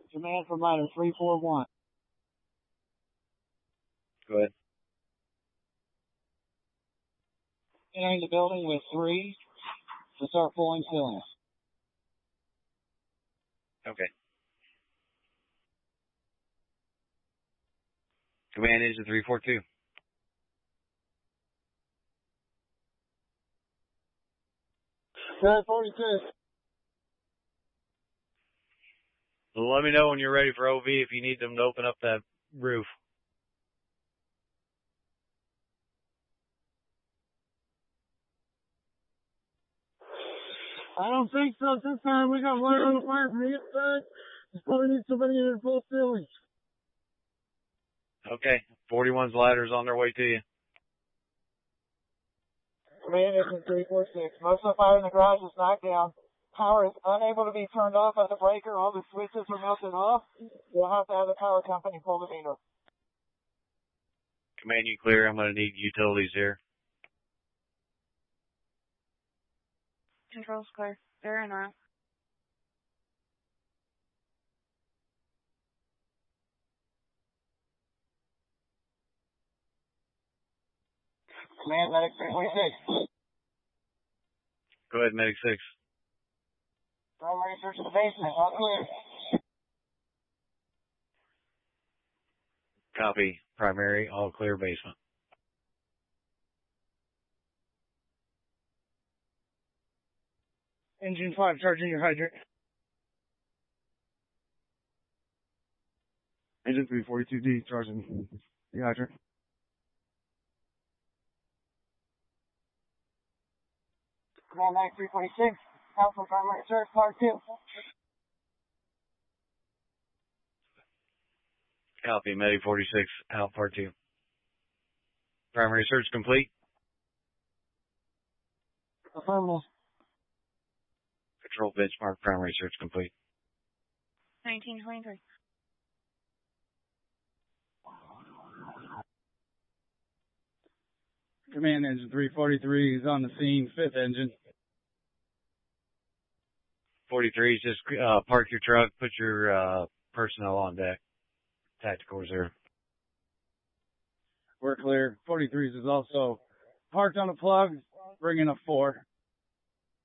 Command from ladder 341. Go ahead. Entering the building with 3 to start pulling cylinders. Okay. Command engine 342. Command 42. Well, let me know when you're ready for OV if you need them to open up that roof. I don't think so this time. We got one on the fire from the inside. Just probably need somebody in full ceiling. Okay. 41's ladders on their way to you. Command engine 346. Most of the fire in the garage is knocked down. Power is unable to be turned off at the breaker. All the switches are melted off. We'll have to have the power company pull the meter. Command, you clear. I'm going to need utilities here. Control's clear. They're en route. Command medic 346. Go ahead, medic 6. Primary search the basement. All clear. Copy. Primary, all clear basement. Engine 5 charging your hydrant. Engine 342D charging the hydrant. Command medic 346. Out for primary search part 2. Copy. Medic 46, out part 2. Primary search complete. Affirmative. Control benchmark, primary search complete. 1923. Command engine 343 is on the scene, 5th engine. 43's just park your truck, put your personnel on deck. Tactical reserve. We're clear. 43's is also parked on a plug, bringing up 4.